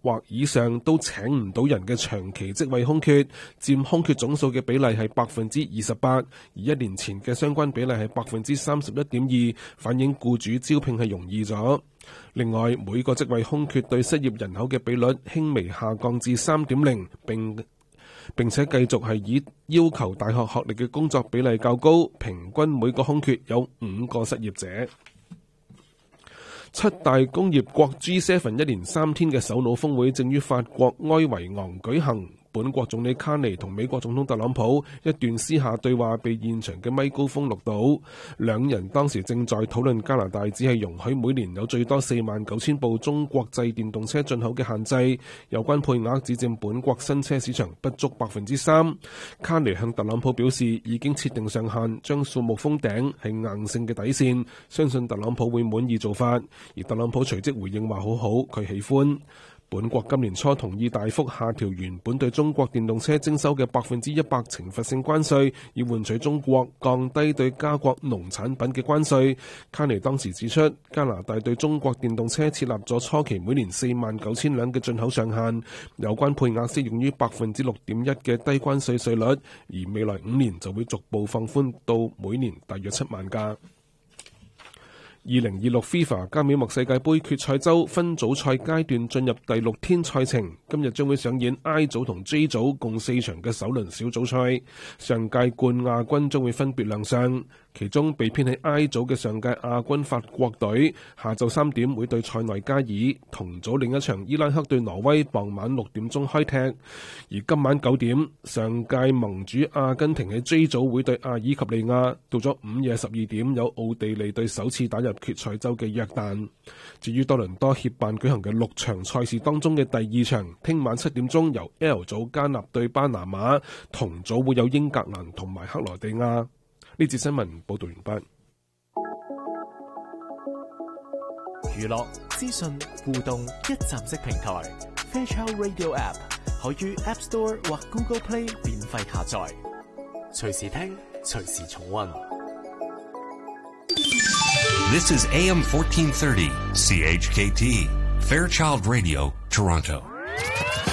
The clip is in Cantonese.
或以上都請唔到人嘅長期職位空缺，佔空缺總數嘅比例係28%，而1年前嘅相關比例係31.2%，反映僱主招聘係容易咗。另外，每個職位空缺對失業人口嘅比率輕微下降至3.0，並且繼續係以要求大學學歷嘅工作比例較高，平均每個空缺有5個失業者。七大工業國 G7 一連3天嘅首腦峰會正於法國埃維昂舉行。本國總理卡尼同美國總統特朗普一段私下對話被現場嘅咪高峰錄到，兩人當時正在討論加拿大只係容許每年有最多49,000部中國製電動車進口嘅限制，有關配額只佔本國新車市場不足3%。卡尼向特朗普表示已經設定上限，將數目封頂係硬性嘅底線，相信特朗普會滿意做法，而特朗普隨即回應話好好，佢喜歡。本國今年初同意大幅下調原本對中國電動車徵收嘅100%懲罰性關稅，以換取中國降低對加國農產品嘅關稅。卡尼當時指出，加拿大對中國電動車設立咗初期每年49,000輛嘅進口上限，有關配額適用於6.1%嘅低關稅稅率，而未來5年就會逐步放寬到每年大約7萬架。2026 FIFA 加美幕世界盃決賽周分組賽階段進入第6天賽程，今日將會上演 I 組同 J 組共4場嘅首輪小組賽，上屆冠亞軍將會分別亮相。其中被編喺 I 組嘅上屆亞軍法國隊下晝3點會對塞內加爾，同組另一場伊拉克對挪威傍晚6點鐘開踢。而今晚9點，上屆盟主阿根廷喺 J 組會對阿爾及利亞，到咗午夜12點有奧地利對首次打入決賽周嘅約旦。至於多倫多協辦舉行嘅6場賽事當中嘅第2場，聽晚7點鐘由 L 組加納對巴拿馬，同組會有英格蘭同埋克羅地亞。呢節新聞報道完畢。 娛樂、資訊、互動一站式平台 Fairchild Radio App 可於 App Store 或 Google Play 免費下載，隨時聽，隨時重溫。 This is AM 1430 CHKT Fairchild Radio, Toronto.